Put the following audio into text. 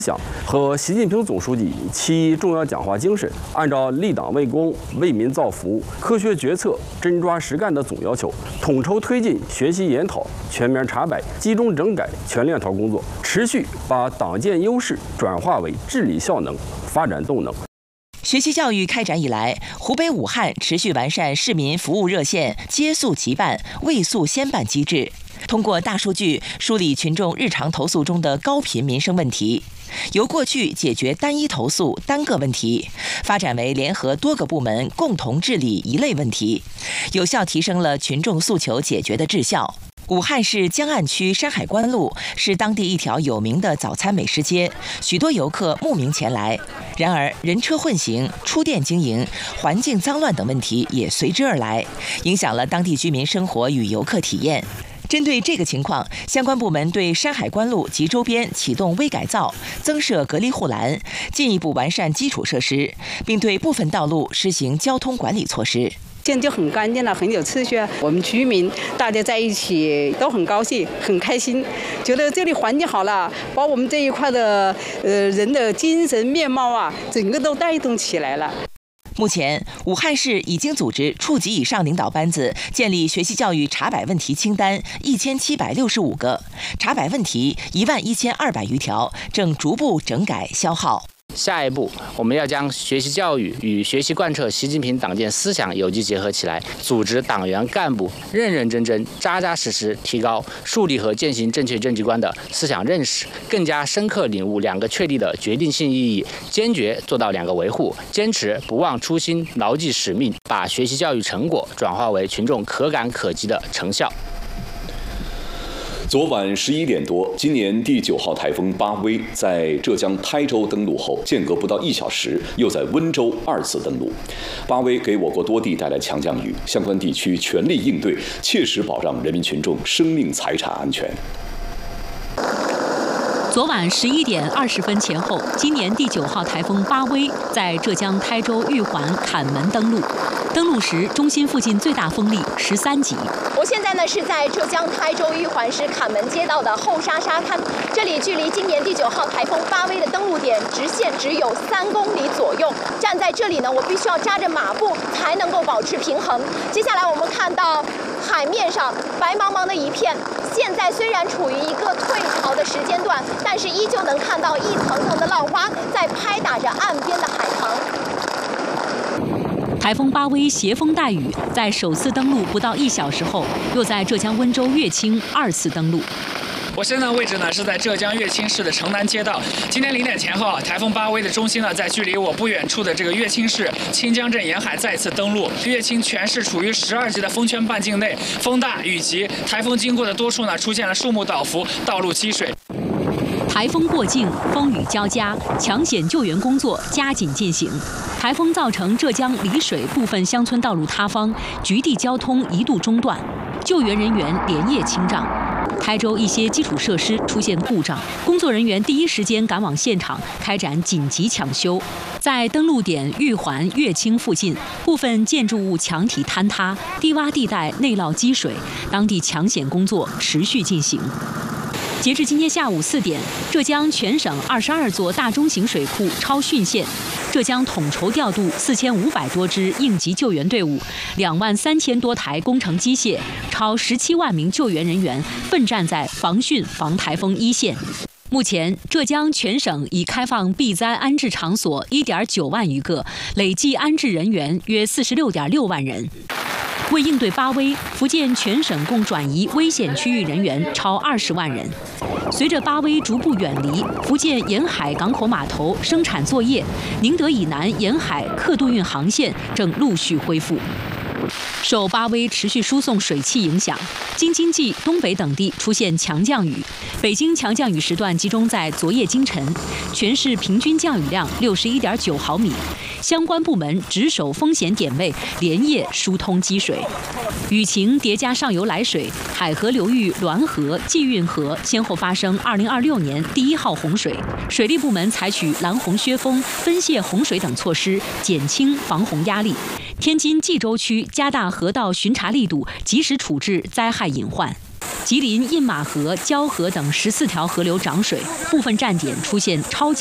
想和习近平总书记其重要讲话精神，按照立党为公、为民造福、科学决策、真抓实干的总要求，统筹推进学习研讨、全面查摆、集中整改全链条工作，持续把党建优势转化为治理效能、发展动能。 学习教育开展以来，湖北武汉持续完善市民服务热线接诉即办、未诉先办机制，通过大数据梳理群众日常投诉中的高频民生问题，由过去解决单一投诉单个问题，发展为联合多个部门共同治理一类问题，有效提升了群众诉求解决的质效。武汉市江岸区山海关路是当地一条有名的早餐美食街，许多游客慕名前来。然而，人车混行、出店经营、环境脏乱等问题也随之而来，影响了当地居民生活与游客体验。针对这个情况，相关部门对山海关路及周边启动微改造，增设隔离护栏，进一步完善基础设施，并对部分道路实行交通管理措施。 现在就很干净了，很有秩序啊。我们居民大家在一起都很高兴，很开心，觉得这里环境好了，把我们这一块的人的精神面貌啊，整个都带动起来了。 目前，武汉市已经组织处级以上领导班子建立学习教育查摆问题清单1765个，查摆问题11200余条，正逐步整改消耗。 下一步，我们要将学习教育与学习贯彻习近平党建思想有机结合起来，组织党员干部认认真真、扎扎实实提高树立和践行正确政绩观的思想认识，更加深刻领悟两个确立的决定性意义，坚决做到两个维护，坚持不忘初心、牢记使命，把学习教育成果转化为群众可感可及的成效。 昨晚11点多，今年第9号台风巴威在浙江台州登陆后，间隔不到1小时，又在温州2次登陆。巴威给我国多地带来强降雨，相关地区全力应对，切实保障人民群众生命财产安全。 昨晚11点20分前后，今年第9号台风巴威在浙江台州玉环坎门登陆。登陆时，中心附近最大风力13级。 我现在呢是在浙江台州玉环市坎门街道的后沙沙滩，这里距离今年第9号台风巴威的登陆点直线只有3公里左右。站在这里呢，我必须要扎着马步才能够保持平衡。接下来我们看到海面上白茫茫的一片，现在虽然处于一个退潮的时间段，但是依旧能看到一层层的浪花在拍打着岸边的海棠。 台风巴威携风带雨，在首次登陆不到1小时后，又在浙江温州乐清2次登陆。 我现在的位置呢是在浙江乐清市的城南街道。今天0点前后，台风巴威的中心呢在距离我不远处的这个乐清市清江镇沿海再次登陆。乐清全市处于12级的风圈半径内，风大雨急，台风经过的多处呢出现了树木倒伏、道路积水。 台风过境，风雨交加，抢险救援工作加紧进行。台风造成浙江丽水部分乡村道路塌方，局地交通一度中断，救援人员连夜清障。台州一些基础设施出现故障，工作人员第一时间赶往现场开展紧急抢修。在登陆点玉环、乐清附近，部分建筑物墙体坍塌，低洼地带内涝积水，当地抢险工作持续进行。截至今天下午4点，浙江全省22座大中型水库超汛线，浙江统筹调度4500多支应急救援队伍，23000多台工程机械，超17万名救援人员奋战在防汛防台风一线。目前，浙江全省已开放避灾安置场所1.9万余个，累计安置人员约46.6万人。为应对巴威，福建全省共转移危险区域人员超20万人。随着巴威逐步远离，福建沿海港口码头生产作业，宁德以南沿海客渡运航线正陆续恢复。受巴威持续输送水汽影响，京津冀、东北等地出现强降雨。北京强降雨时段集中在昨夜今晨，全市平均降雨量61.9毫米。相关部门值守风险点位，连夜疏通积水。雨情叠加上游来水，海河流域滦河、济运河先后发生2026年第1号洪水。水利部门采取拦洪削峰、分泄洪水等措施，减轻防洪压力。天津蓟州区加大河道巡查力度，及时处置灾害隐患。 吉林印马河、蛟河等14条河流涨水，部分站点出现超